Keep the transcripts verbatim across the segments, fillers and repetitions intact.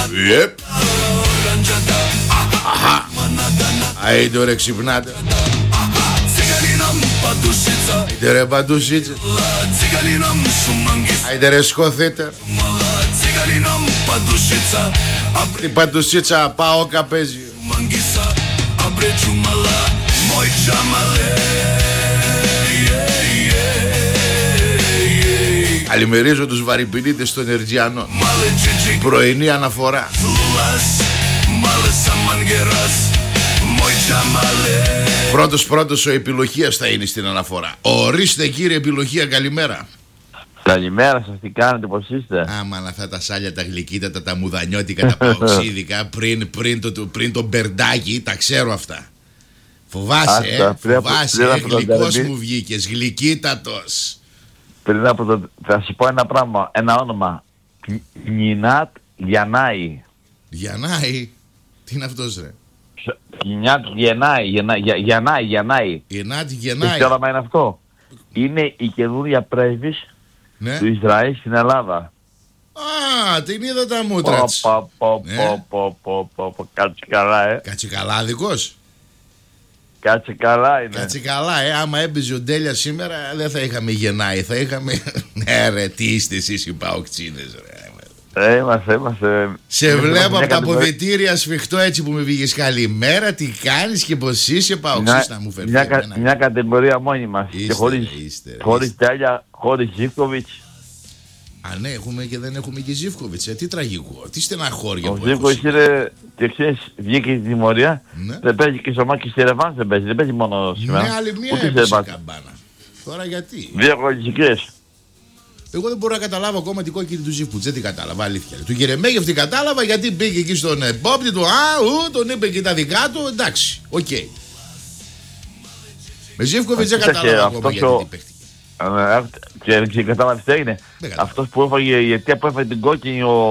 Yep. Αχα. Άιντε ρε ξυπνάτε. Άιντε ρε παντουσίτσα. Άιντε ρε σκοθείτε. Την παντουσίτσα πάω καπέζι. Καλημερίζω τους βαρυπινίτες των Ερτζιανών. Πρωινή αναφορά. Πρώτος πρώτος ο Επιλογίας θα είναι στην αναφορά. Ορίστε κύριε Επιλογία, καλημέρα. Καλημέρα σας, τι κάνετε, πώς είστε? Άμα αυτά τα σάλια, τα γλυκύτατα, τα μουδανιώτικα, τα παοξίδικα, πριν, πριν, το, πριν το μπερντάκι, τα ξέρω αυτά. Φοβάσαι, Άστα, ε, φοβάσαι, ε, γλυκός μου βγήκες, γλυκύτατος. Πριν από το, θα σου πω ένα πράγμα, ένα όνομα. Νινάτ Γιαννάη. Γιαννάη, τι είναι αυτός ρε? Νινάτ Γιαννάη, Γιαννάη, Γιαννάη. Νινάτ Γιαννάη. Τι όνομα είναι αυτό? Είναι η καινούρια πρέσβης, ναι, του Ισραήλ στην Ελλάδα. Α, την είδα τα μούτρα της. Πω, πω, πω, πω, πω, πω, πω, κάτσε καλά, ε. Κάτσε καλά, δικός. Κάτσε καλά είναι. Κάτσε καλά, ε. Άμα έμπαιζε ο Ντέλια σήμερα, δεν θα είχαμε Γεννάη, θα είχαμε. Ναι, ρε, τι είστε εσείς οι παοκτσίδες, ρε. Ε, είμαστε, είμαστε. Σε βλέπω από τα αποδυτήρια σφιχτό έτσι που με βγήκες. Καλημέρα, τι κάνεις και πως είσαι, παοξής να μου φέρει. Μια, κα, μια κατηγορία μόνη μας. Είστε, και χωρίς, είστε, χωρίς είστε. Τέλεια, χωρίς Ζίβκοβιτς. Α, ναι, έχουμε και δεν έχουμε και Ζίβκοβιτς. Ε, τι τραγικό, τι στεναχώρια. Ο Ζίβκοβιτς είναι. Και ξέρεις, βγήκε στην τιμωρία. Ναι. Δεν παίζει και στο Μάκη στη Ρεβάνς, δεν παίζει. Δεν παίζει μόνο σήμερα. Ναι, άλλη μία έπαιζε καμπάνα. Τώρα γιατί. Δύο κολλησικές. Εγώ δεν μπορώ να καταλάβω ακόμα την κόκκινη του Ζίβκοβιτς. Δεν την κατάλαβα, αλήθεια. Του Γερεμέγεφ την κατάλαβα γιατί πήγε εκεί στον επόπτη του. Α, ου, τον είπε και τα δικά του. Εντάξει, οκ. Okay. Με Ζίβκοβιτς δεν κατάλαβα ακόμα γιατί την παίχτηκε. Και κατάλαβες τι έγινε. Αυτός που έφαγε, γιατί που έφαγε την κόκκινη ο.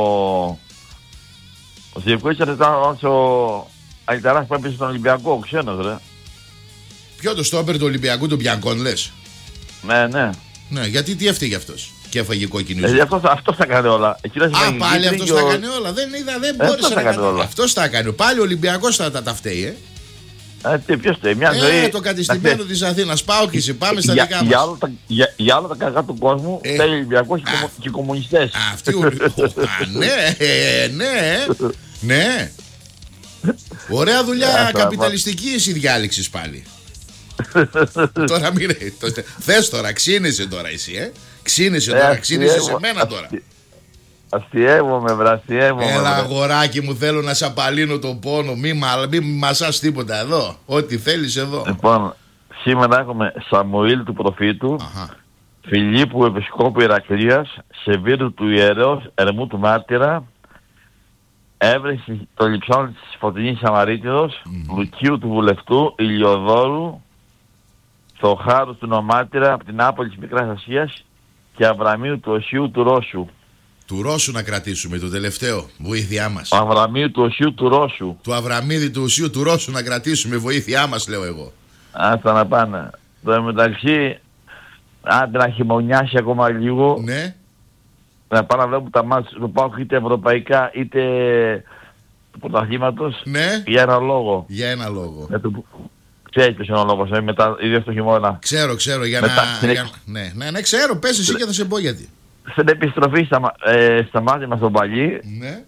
Ο Ζίβκοβιτς ήταν ο Αϊταράς που έπαιζε στον Ολυμπιακό, ο ξένος ρε. Ποιο το στόπερ του Ολυμπιακού των Μπιανκών λες? Ναι, ναι. Ναι, γιατί τι έφταιγε αυτός και έφαγε κόκκινη. Ε, αυτός, αυτός τα έκανε όλα. Εκείνος Α, πάλι αυτός τα έκανε όλα. Δεν είδα, δεν μπόρεσε να κάνει όλα. Αυτός τα έκανε. Πάλι ο Ολυμπιακός τα, τα, τα φταίει, ε. Ε, τι, ποιος φταίει, μια ε, ζωή. Το κατεστημένο της Αθήνας. Πάω και εσύ, πάμε στα για, δικά μας. Για, όλα τα, για, για όλα τα κακά του κόσμου, ε, φταίει ο Ολυμπιακός και, α, και οι κομμουνιστές. Αυτοί ο, ναι, ναι, ναι. Ωραία δουλειά καπιταλιστική εσύ διάλεξης πάλι. Τώρα μην. Θες τώρα, ξύνεσαι τώρα εσύ, ε. Ξύνεσαι τώρα, ξύνεσαι σε μένα τώρα. Αστιεύομαι, βρε, αστιεύομαι. Έλα, αγοράκι μου, θέλω να σε απαλύνω τον πόνο. Μη, μα, μη μασάς τίποτα εδώ. Ό,τι θέλεις εδώ. Λοιπόν, σήμερα έχουμε Σαμουήλ του Προφήτου, αχα, Φιλίππου Επισκόπου Ηρακλείας, Σεβίρου του Ιερέως Ερμού του Μάρτυρα, Έβρεση το Λιψόν της Φωτεινής Σαμαρίτιδος, mm-hmm, Λουκίου του Βουλευτού, Ηλιοδόρου, Θοχάρου του Νομάτυρα από την Άπολη της Μικράς Ασίας και Αβραμίου του Οσίου του Ρώσου. Του Ρώσου να κρατήσουμε το τελευταίο, βοήθειά μας. Αβραμίου του Οσίου του Ρώσου. Του Αβραμίδη του Οσίου του Ρώσου να κρατήσουμε, βοήθειά μας λέω εγώ. Άστα να πάνε. Το μεταξύ, άντε να χειμωνιάσει ακόμα λίγο. Ναι. Να πάνε να βλέπουν τα μάτια του ΠΑΟΚ είτε ευρωπαϊκά είτε του πρωταθλήματος. Ναι. Για ένα λόγο. Για ένα λόγο. Ξέρεις ποιος είναι ο λόγος, ε, μετά, ίδιο στο χειμώνα. Ξέρω, ξέρω, για μετά, να... Για... Ναι, ναι, ναι, ξέρω, πες εσύ και θα σε πω γιατί. Στην επιστροφή στα, ε, στα μάτια μας στον Παλί, ναι,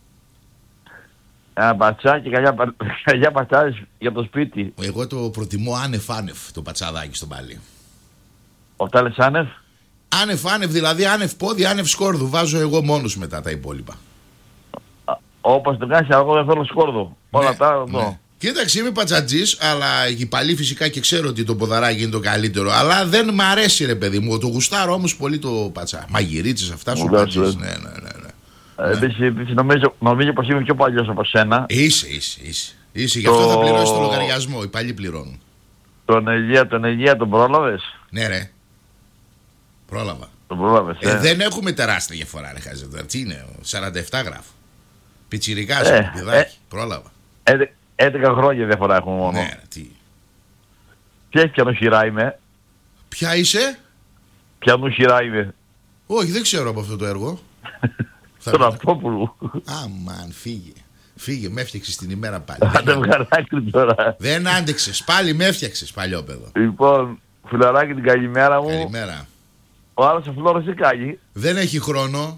ένα πατσάκι, καλιά πατσάδες για το σπίτι. Εγώ το προτιμώ άνευ άνευ το πατσαδάκι στον Παλί. Ο Τάλες άνευ. Άνευ άνευ, δηλαδή άνευ πόδι, άνευ σκόρδου. Βάζω εγώ μόνος μετά τα υπόλοιπα. Όπως το κάνεις, εγώ δεν θέλω σκόρδο. Ναι, όλα τα εδώ. Ναι. Κοίταξε, είμαι πατσατζής, αλλά η παλί φυσικά και ξέρω ότι το ποδαράκι είναι το καλύτερο. Αλλά δεν μ' αρέσει ρε παιδί μου. Το γουστάρω όμως πολύ το πατσά. Μαγειρίτσες αυτά σου πατζής. Ναι, ναι, ναι, ναι. Επίσης, ναι. νομίζω, νομίζω πως είμαι πιο παλιός από σένα. Είσαι, είσαι, είσαι. Είσαι. Γι' αυτό το... θα πληρώσεις το λογαριασμό. Οι παλιοί πληρώνουν. Τον Ελία, τον Ελία τον πρόλαβες? Ναι, ρε. Πρόλαβα. Τον πρόλαβες. Ε, ε. Δεν έχουμε τεράστια διαφορά, ρε χάζε. Τι είναι, σαράντα επτά γράφω. Πιτσιρικάς, ε, παιδάκι. Ε, πρόλαβα. Ε, έντεκα χρόνια διαφορά έχουμε μόνο. Ναι, τι. Ποια πιανού χειρά είμαι? Ποια είσαι? Πιανού χειρά είμαι? Όχι, δεν ξέρω από αυτό το έργο. Τον Αυτόπουλου. Αμάν, φύγε. Φύγε, με έφτιαξες την ημέρα πάλι. Άντε βγαράκι τώρα. Δεν άντεξες, πάλι με έφτιαξες παλιόπαιδο. Λοιπόν, φιλαράκι την καλημέρα μου. Καλημέρα. Ο άλλος ο Φλόρος τι κάνει? Δεν έχει χρόνο.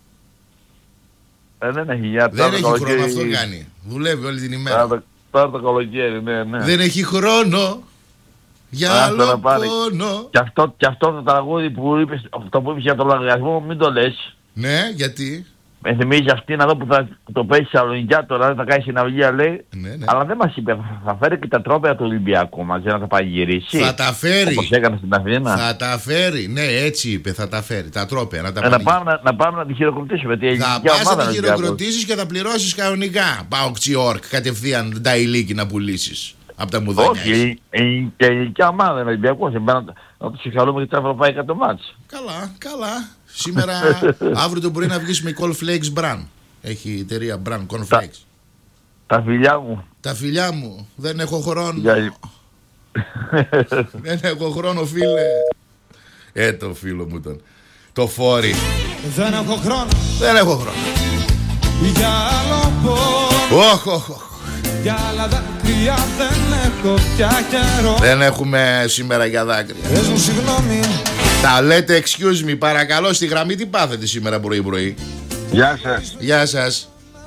Ε, δεν έχει για Δεν έχει χρόνο, αυτό κάνει. Δουλεύει όλη την ημέρα. Τώρα, τώρα το καλοκαίρι, ναι, ναι. Δεν έχει χρόνο για Α, άλλο πάρει. πόνο. Και αυτό, και αυτό το τραγούδι που είπες, αυτό που είπες για τον λογαριασμό, μην το λες. Ναι, γιατί? Με θυμίζει αυτή εδώ που θα που το παίξει Σαλονικιά τώρα, θα κάνει συναυλία λέει. Ναι, ναι. Αλλά δεν μας είπε, θα, θα φέρει και τα τρόπαια του Ολυμπιακού μαζί να τα πανηγυρίσει. Θα τα φέρει. Όπως έκανε στην Αθήνα. Θα τα φέρει. Ναι, έτσι είπε, θα τα φέρει. Τα τρόπαια να τα ε, να, πανηγυρίσει. πάμε, να, να πάμε να τη χειροκροτήσουμε. Θα πας να τη χειροκροτήσεις και θα πληρώσεις κανονικά. Πάω Ξιόρκ, κατευθείαν νταϊλίκι να πουλήσεις. Από τα μουδάνια. Όχι, η ελληνική ομάδα είναι Ολυμπιακός. Να τους συγχαρούμε για τα ευρωπαϊκά το μάτς. Καλά, καλά. Σήμερα, αύριο το πρωί να βγεις με Cornflakes Brand. Έχει η εταιρεία Brand Cornflakes. Τα φιλιά μου. Τα φιλιά μου. Δεν έχω χρόνο. Για... Δεν έχω χρόνο, φίλε. Ε, το φίλο μου τον. Το φόρι. Δεν έχω χρόνο. Δεν έχω χρόνο. Για άλλο πόνο. Όχ, όχ, όχ. Για άλλα δάκρυα δεν έχω πια καιρό. Δεν έχουμε σήμερα για δάκρυα. Πες μου συγγνώμη. Τα λέτε excuse me, παρακαλώ, στη γραμμή τι πάθετε σήμερα πρωί-πρωί? Γεια σας. Γεια σας.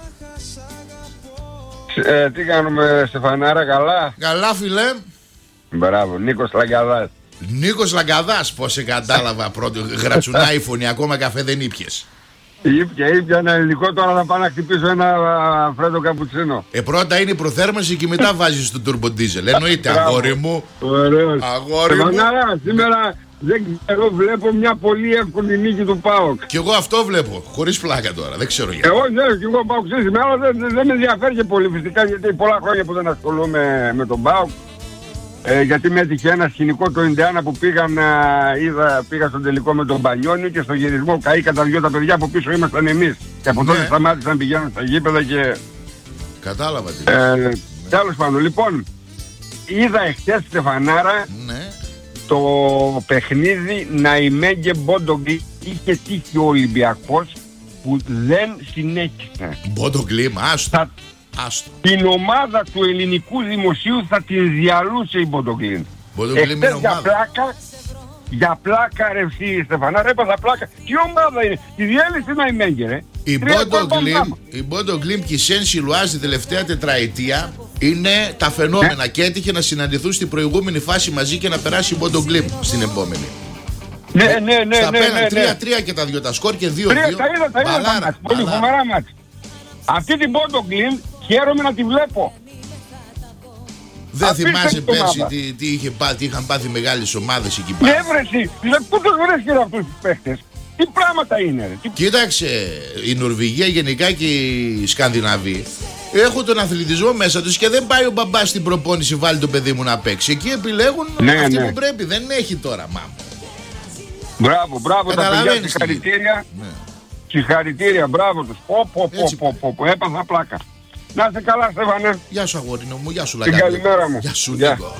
Ε, τι κάνουμε Στεφανάρα, καλά? Καλά, φίλε. Μπράβο, Νίκος Λαγκαδάς. Νίκος Λαγκαδάς, πως σε κατάλαβα πρώτο. Γρατσουνάει η φωνή, ακόμα καφέ δεν ήπιες. Ήπια, ήπια ένα υλικό, τώρα να πάω να χτυπήσω ένα φρέντο καπουτσίνο. Ε, πρώτα είναι η προθέρμανση και μετά βάζεις το turbo diesel. Εννοείται, Μπράβο. αγόρι μου. Ωραίος. Αγόρι μου. Στεφανάρα, σήμερα δεν ξέρω, βλέπω μια πολύ εύκολη νίκη του ΠΑΟΚ. Κι εγώ αυτό βλέπω, χωρίς πλάκα τώρα, δεν ξέρω γιατί. Εγώ δεν, και εγώ ΠΑΟΚ σήμερα, αλλά δεν, δεν με ενδιαφέρει και πολύ φυσικά, γιατί πολλά χρόνια που δεν ασχολούμαι με τον ΠΑΟΚ. Ε, γιατί με έτυχε ένα σκηνικό το Ινδιάνα που πήγαν, α, είδα, πήγα στον τελικό με τον Μπανιόνι και στο γυρισμό καήκαν τα δυο τα παιδιά που πίσω ήμασταν εμείς. Και από τότε Ναι. σταμάτησαν να πηγαίνουν στα γήπεδα και... Κατάλαβα τι. Ε, τέλος πάντων, λοιπόν, είδα εχθές Στεφανάρα Ναι. το παιχνίδι Ναϊμέγγε Μπόντογκλι. Είχε τύχει ο Ολυμπιακός που δεν συνέχισε. Μπότο κλίμα, άστο. Θα, Άστο. την ομάδα του ελληνικού δημοσίου θα την διαλούσε η Μπόντογκλιν. Μπότο κλίμα είναι Εχθές για ομάδα. πλάκα, για πλάκα ρε εσύ Στεφανάρα, έπαθα πλάκα. Τι ομάδα είναι, τη διέλυσε Ναϊμέγγε ρε. Η Τρία Μπότο γκολ πάνω Γκλιμ, πάνω. η Μπότο Γκλιμ και η Σεν Σιλουάζ την τελευταία τετραετία είναι τα φαινόμενα και έτυχε να συναντηθούν στην προηγούμενη φάση μαζί και να περάσει η Μπότο Γκλιμ στην επόμενη. Ναι, ναι, ναι, Στα ναι, πέναλτι ναι, ναι. τρία τρία και τα δυο τα σκορ και δύο δύο. Τρία, τα είδα, τα είδα τα μάτς, πολύ φοβερά μάτς. Αυτή την Μπόντογκλιν χαίρομαι να τη βλέπω. Δεν Απίστευτη θυμάσαι πέρσι ομάδα. τι, τι, είχε πάθει, τι είχαν πάθει μεγάλες ομάδες εκεί πέρα. Ναι βρεσί, πού τους βρέσκει αυτούς τους παίχτες. Τι πράγματα είναι ρε. Τι... Κοίταξε, η Νορβηγία γενικά και οι Σκανδιναβοί έχουν τον αθλητισμό μέσα τους και δεν πάει ο μπαμπάς στην προπόνηση, βάλει το παιδί μου να παίξει. Εκεί επιλέγουν Ναι, αυτοί ναι. που πρέπει. Δεν έχει τώρα, μάμα. Μπράβο, μπράβο τα παιδιά, Καταλαβαίνεις τι συγχαρητήρια. Ναι. Συγχαρητήρια, μπράβο τους. Πω, πω, πω, Έτσι πω, πω, πω, έπαθα πλάκα. Να είστε καλά Στέφανε. Γεια σου αγόρινο μου, γεια σου Την Λαγκαδά. καλημέρα μου. Γεια σου Γεια. Νίκο.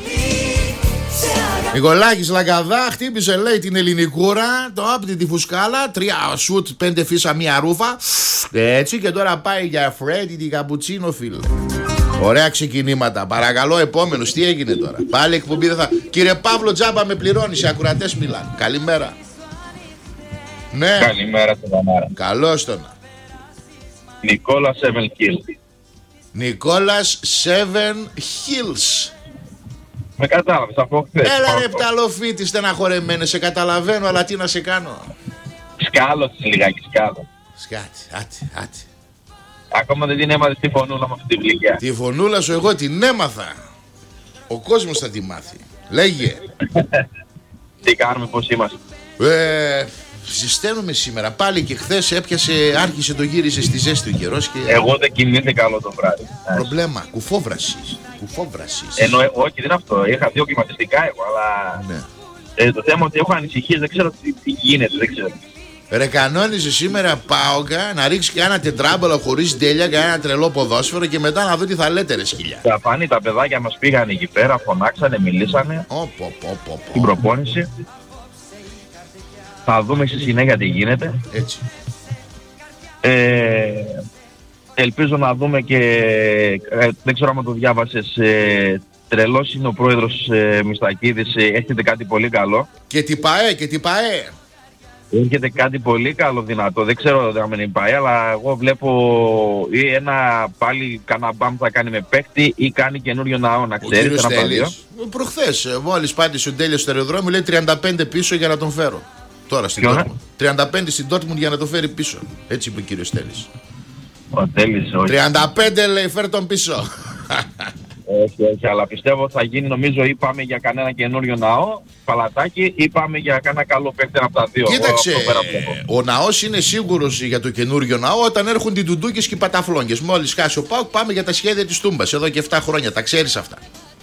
Νικολάκης Λαγκαδά χτύπησε λέει την ελληνικούρα, το άπτη τη φουσκάλα, τρία σουτ, πέντε φύσα, μία ρούφα. Έτσι και τώρα πάει για Φρέντι την καπουτσίνο φίλε. Ωραία ξεκινήματα. Παρακαλώ επόμενος, τι έγινε τώρα. Πάλι εκπομπή δεν θα... Κύριε Παύλο Τζάμπα με πληρώνεις, οι ακροατές μιλάνε. Καλημέρα. Ναι. Καλημέρα Στεφανάρα. Καλώς τον. Νικόλας Seven Kills. Νικόλας Seven Hills. Με κατάλαβες από χθες. Έλα ρε πταλοφίτη στεναχωρεμένε, σε καταλαβαίνω, αλλά τι να σε κάνω. Σκάλωσες λιγάκι, σκάλωσες. Σκάτι, άτι, άτι. Ακόμα δεν την έμαθες τη φωνούλα με αυτή τη βλυγιά. Τη φωνούλα σου εγώ την έμαθα. Ο κόσμος θα τη μάθει. Λέγε. Τι κάνουμε, πώς είμαστε. Ε, συσταίνουμε σήμερα. Πάλι και χθες έπιασε, άρχισε το γύρισε στη ζέστη ο καιρός και... Εγώ δεν κοιμήθηκα καλό το βράδυ. Προβλέμα, κουφόβραση. Κουφόβραση. Ενώ, ε, όχι δεν είναι αυτό. Είχα δύο κλιματιστικά εγώ, αλλά Ναι. ε, το θέμα ότι έχω ανησυχίες, δεν ξέρω τι, τι γίνεται, δεν ξέρω. Ρε κανόνιζε σήμερα πάωκα να ρίξει και ένα τετράμπολο χωρίς τέλεια και ένα τρελό ποδόσφαιρο και μετά να δω τι θα λέτε ρε σκυλιά. Τα φάνη τα παιδάκια μας πήγαν εκεί πέρα, φωνάξανε, μιλήσανε Ω, πω, πω, πω, την πω. προπόνηση. Θα δούμε στη συνέχεια τι γίνεται. Έτσι. Ε, ελπίζω να δούμε και, ε, δεν ξέρω αν το διάβασες, ε, τρελός είναι ο πρόεδρος ε, Μιστακίδης, ε, έρχεται κάτι πολύ καλό. Και τι παέ, και τι παέ. Έρχεται κάτι πολύ καλό δυνατό, δεν ξέρω αν είναι πάει, αλλά εγώ βλέπω ή ένα πάλι κανένα μπαμ θα κάνει με παίκτη ή κάνει καινούριο ναό, να ξέρεις. Ο κύριος Τέλης, προχθές μόλις πάτησε ο Τέλης στο αεροδρόμιο, λέει τριάντα πέντε πίσω για να τον φέρω. Τώρα στην Dortmund. τριάντα πέντε στην Dortmund για να το φέρει πίσω. Έτσι είπε ο κύριος Τέλης. Ο Τέλης, όχι. τριάντα πέντε λέει, φέρ τον πίσω. Όχι, όχι, αλλά πιστεύω θα γίνει, νομίζω, ή πάμε για κανένα καινούριο ναό, παλατάκι, ή πάμε για κανένα καλό παίκτη από τα δύο. Κοίταξε, ο ναός είναι σίγουρος για το καινούριο ναό όταν έρχονται οι ντουντούκες και οι παταφλόγγες. Μόλις χάσει ο ΠΑΟΚ, πάμε για τα σχέδια της Τούμπας εδώ και επτά χρόνια. Τα ξέρεις αυτά.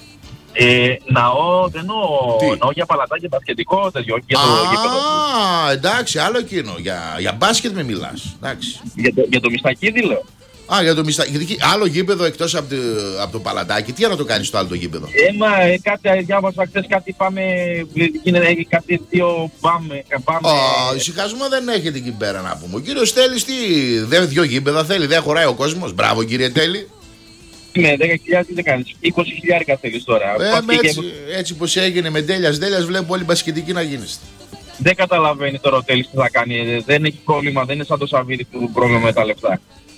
Ε, ναό, δεν εννοώ, ναό για παλατάκι, μπασκετικό, τέτοιο, όχι για το γήπεδο. Α, εντάξει, άλλο εκείνο. Για, για μπάσκετ με μιλάς. Για το, για το Μιστακίδη λέω. Α, για το Μιστακίδη. Άλλο γήπεδο εκτός από το, από το παλατάκι. Τι άλλο το κάνεις στο άλλο το γήπεδο. Έμα, ε, κάτι διάβασα χθες, κάτι πάμε, έχει κάτι δύο πάμε. πάμε. Oh, ησυχασμό δεν έχετε εκεί πέρα να πούμε. Ο κύριος Τέλης τι, δεν δυο γήπεδα θέλει, δεν χωράει ο κόσμος. Μπράβο κύριε Τέλη. Ναι, δέκα χιλιάδες τι δεν κάνεις, είκοσι χιλιάδες θέλεις τώρα. Ε, έτσι, και... έτσι πως έγινε με τέλειας, τέλειας βλέπω όλοι μπασκετικοί να γίνεστε. Δεν καταλαβαίνει τώρα ο Τέλης τι θα κάνει, δεν έχει πρόβλημα, δεν είναι σαν το Σαββίδι του πρόβλημα με τα λεφτά.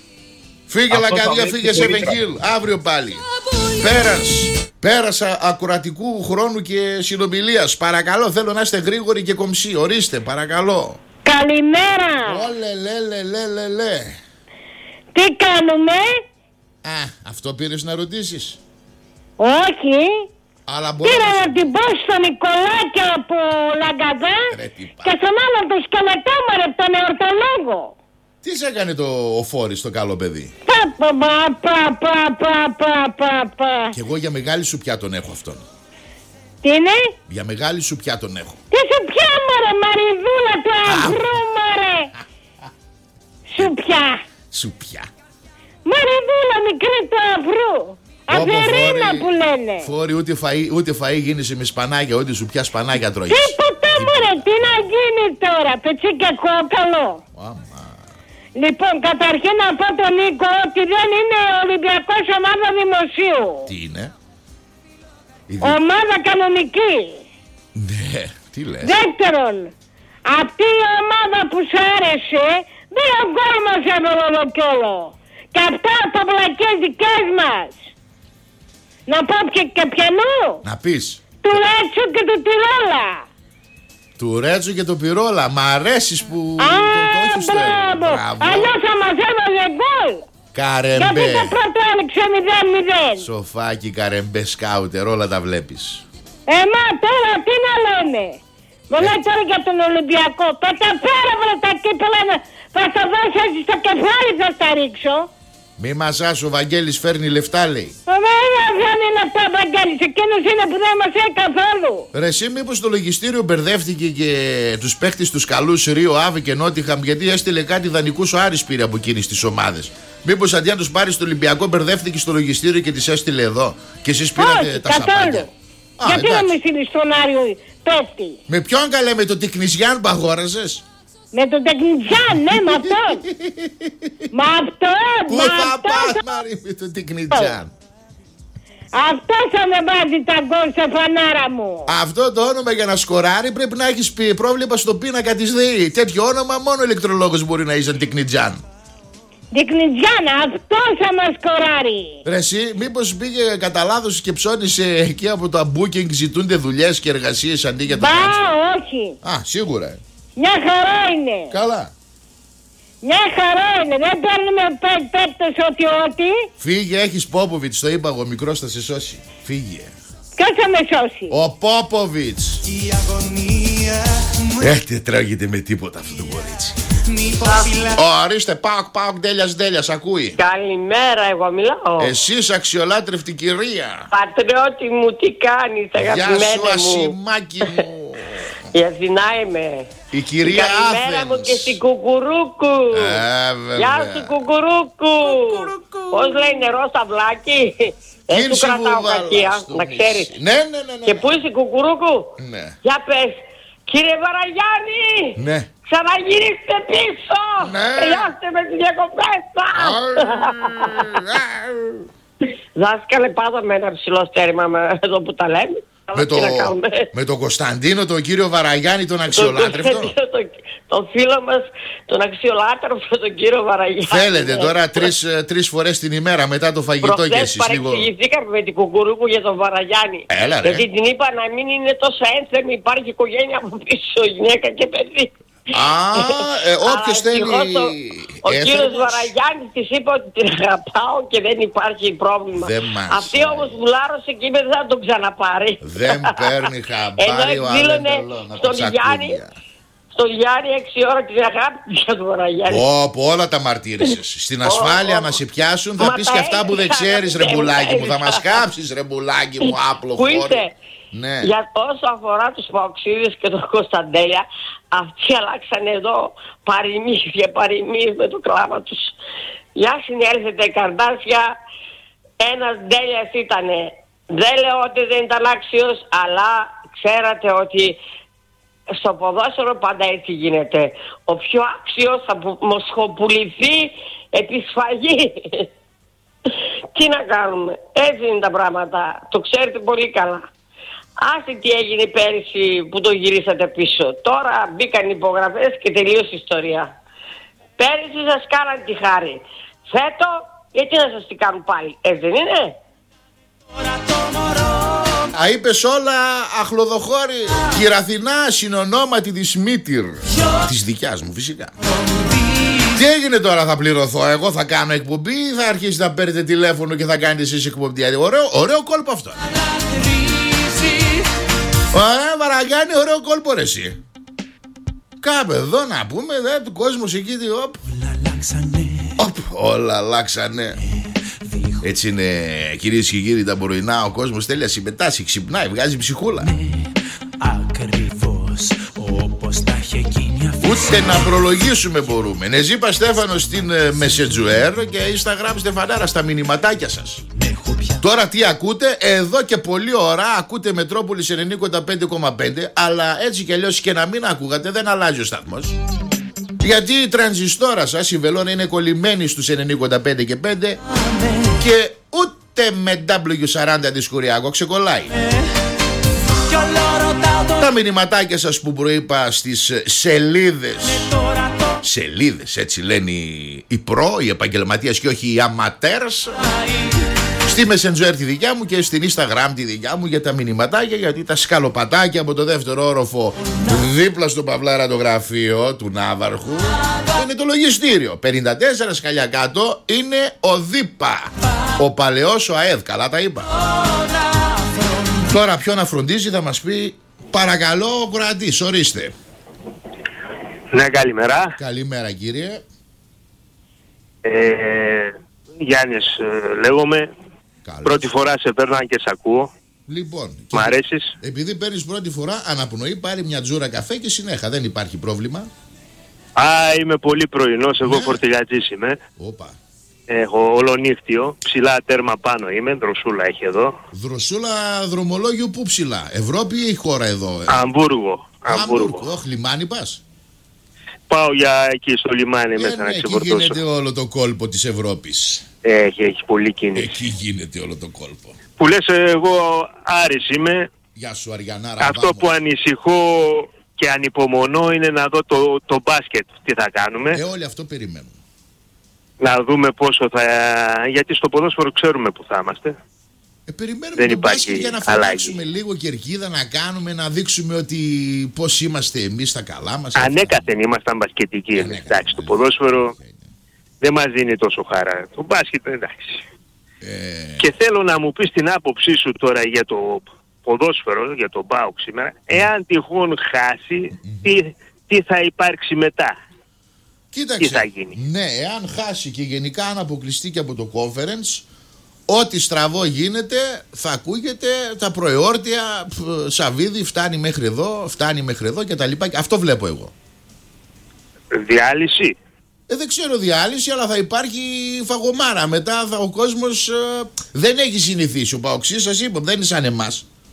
Φύγε Λακαδία, φύγε σε Βεγγίλ, αύριο πάλι. Πέρας, πέρασα ακουρατικού χρόνου και συνομιλίας. Παρακαλώ, θέλω να είστε γρήγοροι και κομψοί. Ορίστε, παρακαλώ. Καλημέρα. Όλε, λε, λε, λε, λε, λε. Τι κάνουμε? Α, αυτό πήρες να ρωτήσεις? Όχι. Αλλά μπορώ πήρα να να την πω στον Νικολάκη από Λαγκαδά και στον άλλο το σκελετό μου, ρε, τον εορτολόγο. Τι σε έκανε το ο Φόρης το καλό παιδί? Πα, πα, πα, πα, πα, πα, πα, πα. Κι εγώ για μεγάλη σουπιά τον έχω αυτόν. Τι είναι? Για μεγάλη σουπιά τον έχω. Τι σουπιά μωρέ, Μαριδούλα του αυγρού μωρέ. Σουπιά. Σουπιά. Μαριδούλα μικρή του αυγρού. Αδερίνα που λένε. Φόρη, ούτε φαΐ, ούτε φαΐ γίνεσαι με σπανάκια, ούτε σουπιά σπανάκια τρώγεις. Τίποτα μωρέ, τι να γίνει τώρα, πετσί και κόκαλο. Άμα. Λοιπόν, καταρχήν να πω τον Νίκο ότι δεν είναι Ολυμπιακός ομάδα δημοσίου. Τι είναι? Ομάδα κανονική. Ναι, τι λες? Δεύτερον, αυτή η ομάδα που σ' άρεσε δεν αγκόμασε με ολοκιόλο. Και αυτά από πλακές δικές μας. Να πω και, και πιανού. Να πεις. Του Ρέτσου και του Τυρόλα. Του Ρέτσου και του Πυρόλα. Μ' αρέσεις που Α, το, το έχεις μπράβο. Αλλιώς θα μας έβαλε γκολ. Καρεμπέ. Γιατί το πρώτο έλεξε μηδέν μηδέν. Σοφάκι, Καρεμπέ, σκάουτερ, όλα τα βλέπεις. Ε, μα τώρα τι να λέμε. Μου λέει τώρα για τον Ολυμπιακό. Τότε πέρα βρε τα κύπελα. Θα τα δώσω έτσι στο κεφάλι, θα τα ρίξω. Μη μασάς, ο Βαγγέλης φέρνει λεφτά λέει. Βέβαια φέρνει λεφτά ο Βαγγέλης. Εκείνος είναι που δεν μας έχει καθόλου. Ρε εσύ μήπως το λογιστήριο μπερδεύτηκε και τους παίχτες τους καλούς Ρίο, Άβη και Νότιχαμ, γιατί έστειλε κάτι δανεικούς ο Άρης πήρε από εκείνες τις ομάδες. Μήπως αντί να τους πάρει στο Ολυμπιακό μπερδεύτηκε στο λογιστήριο και τις έστειλε εδώ και εσείς πήρατε όχι, τα σαπάκια? Α, γιατί να με στείλεις στον Άριο πέφτει? Με ποιον καλέ, με το Τικνιζιάν που αγόραζες? Με τον Τεκνιτζάν, ναι, με αυτόν. Με αυτόν, Πού θα πας Μαρή με τον Τικνιτζάν? Αυτός θα με βάζει τα γκολ σε φανάρα μου. Αυτό το όνομα για να σκοράρει πρέπει να έχεις πρόβλημα στο πίνακα της ΔΕΗ. Τέτοιο όνομα μόνο ο ηλεκτρολόγος μπορεί να είσαι Τικνιτζάν. Τικνιτζάν, αυτός θα μας σκοράρει. Ρε εσύ, μήπως πήγε κατά λάθος και ψώνισε εκεί από το Booking, ζητούνται δουλειές και εργασίες αντί για το Μπα, transfer? όχι. Α, σίγουρα. Μια χαρά είναι. Καλά. Μια χαρά είναι. Δεν παίρνουμε παίκτες ότι ό,τι. Φύγε, έχεις Πόποβιτς, το είπα εγώ, μικρός θα σε σώσει. Φύγε. Ποιος θα με σώσει? Ο Πόποβιτς. Ε, δεν τρώγεται με τίποτα αυτό το κορίτσι. Ορίστε, πάω, πάω, ντέλιας, ντέλιας, ακούει. Καλημέρα, εγώ μιλάω. Εσείς αξιολάτρευτη κυρία. Πατριώτη μου, τι κάνεις, αγαπημένη μου? Γεια σου, ασημάκι μου. Η Αθηνά είμαι. Η κυρία Άθενς. Καλημέρα μου και στην Κουκουρούκου. Ε, Γεια σου, Κουκουρούκου. Πώς λέει, νερό στα βλάκι? Δεν του κρατάω κακία, να ξέρεις. Ναι, ναι, ναι, ναι. Και πού είσαι, Κουκουρούκου? Ναι. Για πες, Κύριε Βαραγιάννη, Ναι. ξαναγυρίστε πίσω. Ναι. Τελειώστε με τις διακοπές σας. Δάσκαλε, πάντα με ένα ψηλό στέρημα με εδώ που τα λέμε. Με, το, με τον Κωνσταντίνο, τον κύριο Βαραγιάννη, τον αξιολάτρευτο. Τον το φίλο μας, τον αξιολάτρευτο, τον κύριο Βαραγιάννη. Θέλετε τώρα τρεις, τρεις φορές την ημέρα μετά το φαγητό και εσείς λίγο. Παρεξηγηθήκαμε με την Κουκουρούκου για τον Βαραγιάννη. Έλα, ρε. Γιατί την είπα να μην είναι τόσο ένθερμη, υπάρχει οικογένεια από πίσω, γυναίκα και παιδί. Α, ε, όποιος θέλει. Ο, ο κύριος Βαραγιάννης της είπε ότι την αγαπάω και δεν υπάρχει πρόβλημα. Αυτή όμως βουλάρωσε και είπε δεν θα τον ξαναπάρει. Δεν παίρνει χαμπάρι ο άλλος. Στον Γιάννη, στον Γιάννη έξι ώρα την αγάπη για τον Βαραγιάννη. Πω, όλα τα μαρτύρησες. Στην ασφάλεια να σε πιάσουν θα πεις και αυτά που δεν ξέρεις, ρεμπουλάκι μου. Θα μας κάψεις, ρεμπουλάκι μου, άπλο χώρι. Ναι. Για όσο αφορά τους Παοξίδες και τον Κωνσταντέλια, αυτοί αλλάξαν εδώ παροιμίες και παροιμίες με το κλάμα τους. Για συνέλθετε καρδάσια, ένας Ντέλιας ήτανε. Δεν λέω ότι δεν ήταν άξιος, αλλά ξέρατε ότι στο ποδόσφαιρο πάντα έτσι γίνεται. Ο πιο άξιος θα μοσχοπουληθεί επί σφαγή. Τι να κάνουμε, έτσι είναι τα πράγματα, το ξέρετε πολύ καλά. Άσε τι έγινε πέρυσι που το γυρίσατε πίσω. Τώρα μπήκαν υπογραφές και τελείωσε η ιστορία. Πέρυσι σας κάναν τη χάρη. Φέτο, γιατί να σας τη κάνουν πάλι, έτσι δεν είναι? Α, είπες όλα αχλοδοχώρη. Κυραθινά συνονόματι της Μήτυρ. Της δικιάς μου φυσικά. Τι έγινε τώρα, θα πληρωθώ? Εγώ θα κάνω εκπομπή ή θα αρχίσετε να παίρνετε τηλέφωνο και θα κάνετε εσείς εκπομπή? Ωραίο, ωραίο κόλπο αυτό. Ωραία, Βαραγιάννη, ωραίο κόλπο ρε εσύ. Κάπου εδώ να πούμε, δε, του κόσμος εκεί, οπ. Όλα αλλάξανε. Οπ, όλα αλλάξανε. Έτσι είναι, κυρίες και κύριοι, τα πρωινά. Ο κόσμος θέλει να συμμετάσχει, ξυπνάει, βγάζει ψυχούλα. Ακριβώς όπως τα είχε εκείνη. Ούτε να προλογίσουμε μπορούμε. Νεζίπα Στέφανο στην Messenger και Instagram Στεφανάρα στα μηνυματάκια σας. Τώρα τι ακούτε? Εδώ και πολλή ώρα ακούτε Μετρόπολης ενενήντα πέντε κόμμα πέντε. Αλλά έτσι κι αλλιώς και να μην ακούγατε, δεν αλλάζει ο σταθμός. Γιατί η τρανζιστόρα σας, η βελόνα, είναι κολλημένη στους ενενήντα πέντε και πέντε και ούτε με ντάμπλιου σαράντα δισκουριακό ξεκολλάει. Τα μηνυματάκια σας που προείπα στις σελίδες, σελίδες έτσι λένε οι προ, οι επαγγελματίες και όχι οι αματέρς, στη Messenger τη δικιά μου και στην Instagram τη δικιά μου για τα μηνυματάκια, γιατί τα σκαλοπατάκια από το δεύτερο όροφο δίπλα στο Παυλάρα το γραφείο του Ναύαρχου είναι το λογιστήριο. πενήντα τέσσερα σκαλιά κάτω είναι ο ΔΥΠΑ, ο παλαιός ο ΑΕΔ, καλά τα είπα. Τώρα ποιο να φροντίζει θα μας πει, παρακαλώ ο Κουρατής, ορίστε. Ναι, καλημέρα. Καλημέρα κύριε. ε, Γιάννης ε, λέγομαι. Καλώς. Πρώτη φορά σε παίρνω και σε ακούω. Λοιπόν, μ' αρέσεις. Επειδή παίρνεις πρώτη φορά αναπνοή, πάρει μια τζούρα καφέ και συνέχα, δεν υπάρχει πρόβλημα. Α, είμαι πολύ πρωινός, εγώ ναι. Φορτηγατζής είμαι. Όπα. Έχω ολονύχτιο, ψηλά τέρμα πάνω είμαι, δροσούλα έχει εδώ. Δροσούλα δρομολόγιο πού ψηλά, Ευρώπη ή χώρα εδώ? Αμβούργο. Αμβούργο, όχι λιμάνι πας? Πάω για εκεί στο λιμάνι ε, μέσα ναι, να ξεφορτώσω. Εκεί γίνεται όλο το κόλπο της Ευρώπης. Έχει, έχει πολύ κίνηση. Εκεί γίνεται όλο το κόλπο. Που λες εγώ Άρης είμαι. Γεια σου Αριανάρα. Αυτό που ανησυχώ και ανυπομονώ είναι να δω το, το μπάσκετ, τι θα κάνουμε. Ε, όλοι αυτό περιμένουν. Να δούμε πόσο θα... Γιατί στο ποδόσφαιρο ξέρουμε που θα είμαστε. Ε, περιμένουμε δεν τον μπάσκετ για να φτιάξουμε λίγο κερκίδα, να κάνουμε, να δείξουμε ότι πώς είμαστε εμείς τα καλά μας. Ανέκαθεν ήμασταν μπασκετικοί. Εντάξει, το ποδόσφαιρο ναι. δεν μας δίνει τόσο χαρά. Το μπάσκετ εντάξει. Ε... Και θέλω να μου πεις την άποψή σου τώρα για το ποδόσφαιρο, για τον ΠΑΟΚ σήμερα. Εάν τυχόν χάσει, mm-hmm. τι, τι θα υπάρξει μετά? Κοίταξε, τι θα γίνει? Ναι, εάν χάσει και γενικά αν αποκλειστεί και από το conference, ό,τι στραβό γίνεται θα ακούγεται, τα προεόρτια, Σαββίδι φτάνει μέχρι εδώ, φτάνει μέχρι εδώ και τα λοιπά. Αυτό βλέπω εγώ. Διάλυση? Ε, δεν ξέρω διάλυση, αλλά θα υπάρχει φαγωμάρα. Μετά θα, ο κόσμος ε, δεν έχει συνηθίσει. Ο Παοξής, σας είπα, δεν είναι σαν εμάς.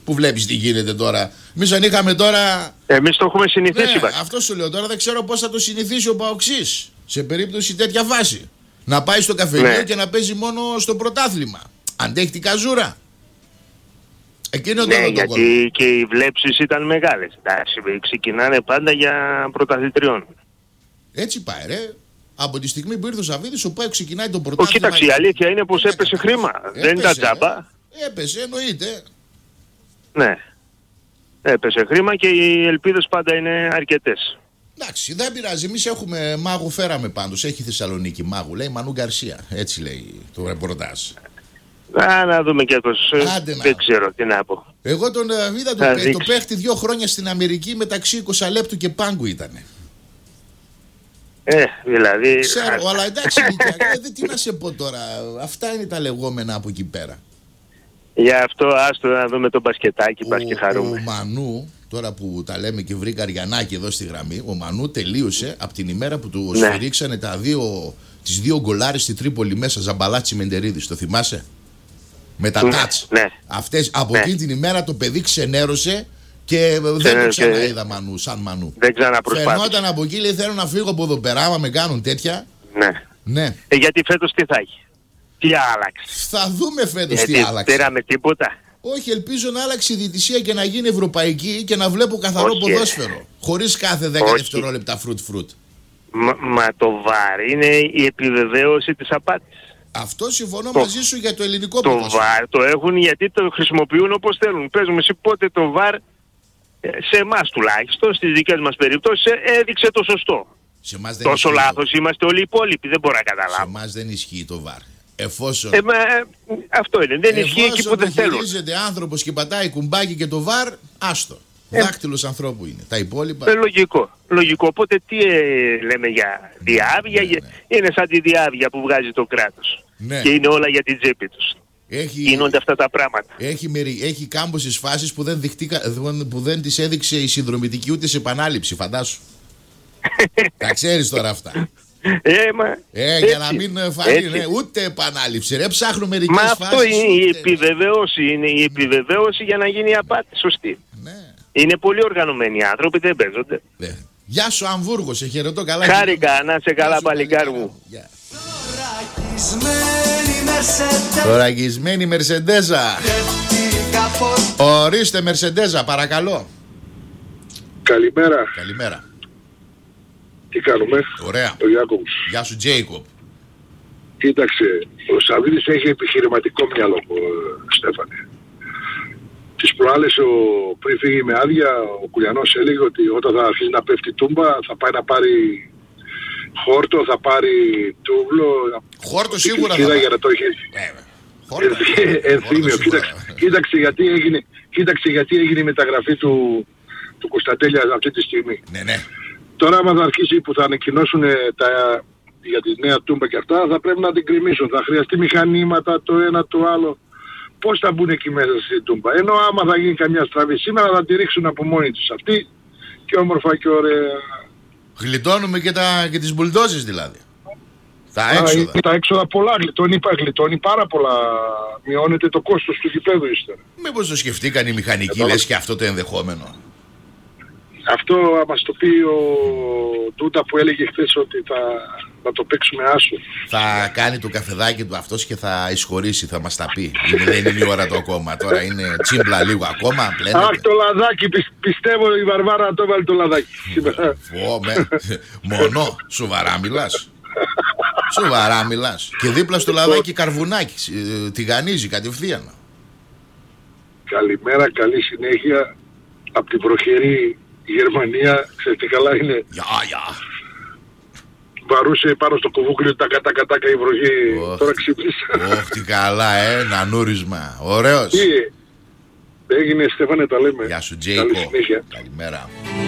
Που βλέπεις τι γίνεται τώρα. Εμείς αν είχαμε τώρα. Εμείς το έχουμε συνηθίσει. Ναι, αυτό σου λέω τώρα, δεν ξέρω πώς θα το συνηθίσει ο Παοξής σε περίπτωση τέτοια φάση. Να πάει στο καφενείο ναι. και να παίζει μόνο στο πρωτάθλημα. Αντέχει την καζούρα. Εκείνο ναι, το γιατί κόλπο. Και οι βλέψεις ήταν μεγάλες. Εντάξει, ξεκινάνε πάντα για πρωταθλητριών. Έτσι πάει, ρε. Από τη στιγμή που ήρθε ο Σαββίδης, ο ΠΑΟΚ ξεκινάει τον πρωτάθλημα. Ο, κοίταξε, η αλήθεια είναι πως έπεσε χρήμα. Έπεσε, δεν ήταν τζάμπα. Έπεσε, εννοείται. Ναι. Έπεσε χρήμα και οι ελπίδες πάντα είναι αρκετές. Εντάξει, δεν πειράζει. Εμείς έχουμε μάγο, φέραμε πάντως. Έχει Θεσσαλονίκη μάγου. Λέει Μανού Γκαρσία. Έτσι λέει το ρεπορτάζ. Α, να δούμε και αυτός. Δεν ξέρω τι να πω. Εγώ τον είδα το, το, το παίχτη δύο χρόνια στην Αμερική μεταξύ είκοσι λεπτού και πάγκου ήτανε. Ε, δηλαδή... Ξέρω, αλλά εντάξει, ε, τι να σε πω τώρα. Αυτά είναι τα λεγόμενα από εκεί πέρα. Γι' αυτό άστο να δούμε το μπασκετάκι, πας και χαρούμε. Ο Μανού, τώρα που τα λέμε και βρήκα Αριανάκη εδώ στη γραμμή, ο Μανού τελείωσε από την ημέρα που του ναι. σφυρίξανε τα δύο, τις δύο γκολάρες στη Τρίπολη μέσα, Ζαμπαλάτσι Μεντερίδης, το θυμάσαι? Με τα τάτς. Ναι. Αυτές, από ναι. εκείνη την ημέρα το παιδί ξενέρωσε και δεν το ξαναείδα Μανού, σαν Μανού. Δεν ξαναπροσπάθησε. Φαινόταν από εκεί, λέει θέλω να φύγω από εδώ πέρα, άμα με κάνουν τέτοια. Ναι. ναι. Ε, γιατί φέτος τι θα έχει? Τι άλλαξε? Θα δούμε φέτος γιατί τι άλλαξε. Πήραμε τίποτα. Όχι, ελπίζω να άλλάξει η διαιτησία και να γίνει ευρωπαϊκή και να βλέπω καθαρό Όχι. ποδόσφαιρο. Χωρίς κάθε δέκα δευτερόλεπτα φρουτ φρουτ. Μα, μα το βαρ είναι η επιβεβαίωση της απάτης. Αυτό συμφωνώ το, μαζί σου για το ελληνικό το ποδόσφαιρο. Το βαρ το έχουν γιατί το χρησιμοποιούν όπως θέλουν. Πες μου εσύ πότε το βαρ σε εμάς τουλάχιστον, στις δικές μας περιπτώσεις έδειξε το σωστό. Σε εμάς δεν Τόσο λάθος το... είμαστε όλοι οι υπόλοιποι, δεν μπορώ να καταλάβω. Σε εμάς δεν ισχύει το βαρ. Εφόσον... Ε, μα, αυτό είναι, δεν ισχύει εκεί που δεν θέλουν. Εφόσον χειρίζεται άνθρωπος και πατάει κουμπάκι και το βαρ, άστο. Ε, Δάκτυλος ανθρώπου είναι. Τα υπόλοιπα... Ε, λογικό. Λογικό. Οπότε τι ε, λέμε για διάβια. Ναι, ναι. Είναι σαν τη διάβια που βγάζει το κράτος. Ναι. Και είναι όλα για την τσέπη τους. Έχει, Γίνονται αυτά τα πράγματα. Έχει, μερι, έχει κάμποσες φάσεις που δεν, διχτήκα, που δεν τις έδειξε η συνδρομητική ούτε σε επανάληψη, φαντάσου. Τα ξέρεις τώρα αυτά. Ε, μα, ε, για να μην φανεί, ναι, ούτε επανάληψη. Ρε, ψάχνω μερικές μα φάσεις. Αυτό είναι ούτε... η επιβεβαίωση. Είναι η επιβεβαίωση για να γίνει η απάτη. Σωστή. Ναι. Είναι πολύ οργανωμένοι οι άνθρωποι, δεν παίζονται. Ναι. Γεια σου Αμβούργο, σε χαιρετώ καλά. Χάρηκα, να είσαι καλά παλικάρι μου. Ραγισμένη Μερσεντέζα. Ορίστε Μερσεντέζα, παρακαλώ. Καλημέρα. Καλημέρα. Τι κάνουμε? Ωραία. Ο Ιάκωβος. Γεια σου Τζέικοπ. Κοίταξε, ο Σαββίδης έχει επιχειρηματικό μυαλό, Στέφανε. Τις προάλλες ο, πριν φύγει με άδεια, ο Κουλιανός έλεγε ότι όταν θα αρχίσει να πέφτει τούμπα θα πάει να πάρει χόρτο, θα πάρει τούβλο. Χόρτο σίγουρα θα πάρει. Για να το έχει... Ενθύμιο, κοίταξε, κοίταξε, γιατί έγινε, κοίταξε γιατί έγινε η μεταγραφή του, του Κωνσταντέλια αυτή τη στιγμή. Ναι, ναι. Τώρα άμα θα αρχίσει που θα ανακοινώσουν τα, για τη νέα τούμπα και αυτά, θα πρέπει να την κρεμίσουν. Θα χρειαστεί μηχανήματα, το ένα το άλλο. Πώς θα μπουν εκεί μέσα στην τούμπα? Ενώ άμα θα γίνει καμιά στραβή σήμερα θα τη ρίξουν από μόνοι τους αυτοί και όμορφα και ωραία. Γλιτώνουμε και, τα, και τις μπουλντόζες δηλαδή. Τα έξοδα. Α, τα έξοδα πολλά γλιτώνει, γλιτώνει πάρα πολλά. Μειώνεται το κόστος του γηπέδου ύστερα. Μήπως το σκεφτήκαν οι μηχανικοί, λες και αυτό το ενδεχόμενο? Αυτό άμα μας το πει ο Τούτα που έλεγε χθες ότι θα, θα το παίξουμε άσο. Θα κάνει το καφεδάκι του αυτός και θα εισχωρήσει, θα μας τα πει. Είναι, δεν είναι η ώρα του ακόμα. Τώρα είναι τσίμπλα λίγο ακόμα. Πλένεται. Αχ, το λαδάκι, πι, πιστεύω η Βαρβάρα να το βάλει το λαδάκι. Φω, με, μονό, σοβαρά μιλάς. Σοβαρά μιλάς. Και δίπλα στο λαδάκι καρβουνάκι. Τηγανίζει κατευθείαν. Καλημέρα, καλή συνέχεια. Από την προχερή Γερμανία, ξέρετε τι καλά είναι. Γεια, γεια. Βαρούσε πάνω στο κουβούκλιο τα κατά κατάκα η βροχή. Oh, τώρα ξύπνησα. Όχι, τι καλά, ε, νανούρισμα. Ωραίος. Τι έγινε, Στέφανε, τα λέμε. Γεια σου, Τζέικο. Καλή συνέχεια. Καλημέρα.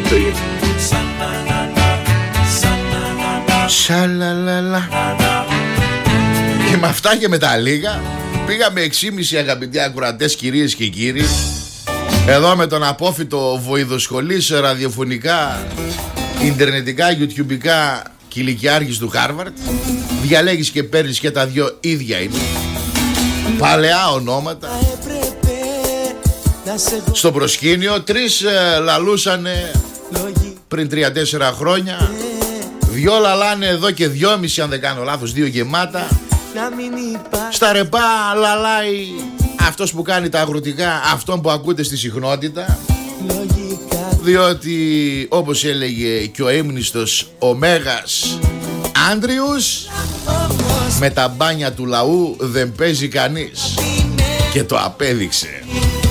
Σαλαλαλα. Και με αυτά και με τα λίγα πήγαμε έξι και μισή αγαπητοί ακροατές, κυρίες και κύριοι. Εδώ με τον απόφυτο βοηδοσχολής ραδιοφωνικά, ιντερνετικά, γιουτιουμπικά κηλικιάρχης του Χάρβαρτ. Διαλέγεις και παίρνεις και τα δυο ίδια είναι. Παλαιά ονόματα. στο προσκήνιο. Τρεις ε, λαλούσανε πριν τρία-τέσσερα χρόνια. Δυο λαλάνε εδώ και δυόμιση, αν δεν κάνω λάθος, δύο γεμάτα. Στα ρεπά λαλάει αυτός που κάνει τα αγροτικά, αυτόν που ακούτε στη συχνότητα. Διότι όπως έλεγε και ο ύμνηστος ο Μέγας Άντριους, με τα μπάνια του λαού δεν παίζει κανείς. Και το απέδειξε.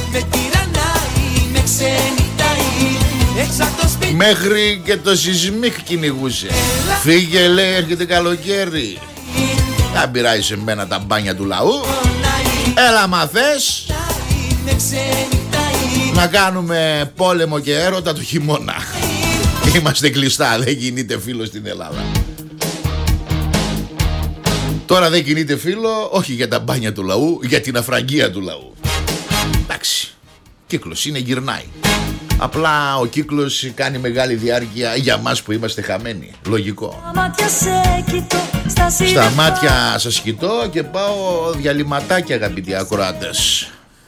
Μέχρι και το σεισμίκ κυνηγούσε. Φύγε, λέει, έρχεται καλοκαίρι. Δεν πειράζει σε μένα τα μπάνια του λαού. Έλα μαθές να κάνουμε πόλεμο και έρωτα το χειμώνα. Είμαστε κλειστά, δεν κινείται φίλο στην Ελλάδα. Τώρα δεν κινείται φίλο, όχι για τα μπάνια του λαού, για την αφραγία του λαού. Εντάξει, κύκλος είναι, γυρνάει. Απλά ο κύκλος κάνει μεγάλη διάρκεια για μας που είμαστε χαμένοι. Λογικό. Στα μάτια σας κοιτώ και πάω διαλυματάκια, αγαπητοί ακροάτες.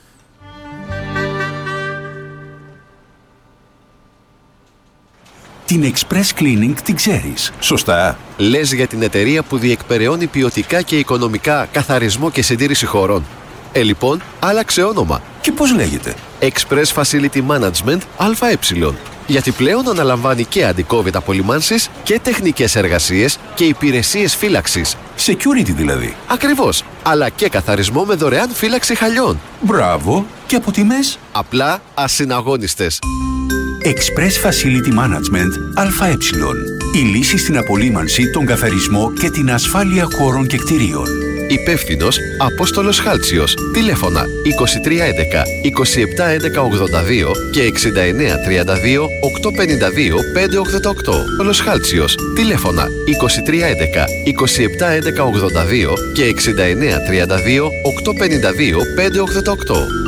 Την Express Cleaning την ξέρεις, σωστά? Λες για την εταιρεία που διεκπεραιώνει ποιοτικά και οικονομικά καθαρισμό και συντήρηση χωρών. Ε, λοιπόν, άλλαξε όνομα. Και πώς λέγεται? Express Facility Management ΑΕ. Γιατί πλέον αναλαμβάνει και αντικόβιτα απολυμάνσεις και τεχνικές εργασίες και υπηρεσίες φύλαξης. Security δηλαδή. Ακριβώς. Αλλά και καθαρισμό με δωρεάν φύλαξη χαλιών. Μπράβο. Και από τιμές? Απλά ασυναγώνιστες. Express Facility Management ΑΕ. Η λύση στην απολύμανση, τον καθαρισμό και την ασφάλεια χώρων και κτηρίων. Υπεύθυνος Απόστολος Χάλτσιος. Τηλέφωνα είκοσι τρία έντεκα είκοσι επτά έντεκα ογδόντα δύο και εξήντα εννέα τριάντα δύο οκτακόσια πενήντα δύο πεντακόσια ογδόντα οκτώ. Απόστολος Χάλτσιος. Τηλέφωνα είκοσι τρία έντεκα είκοσι επτά έντεκα ογδόντα δύο και εξήντα εννέα τριάντα δύο οκτακόσια πενήντα δύο πεντακόσια ογδόντα οκτώ.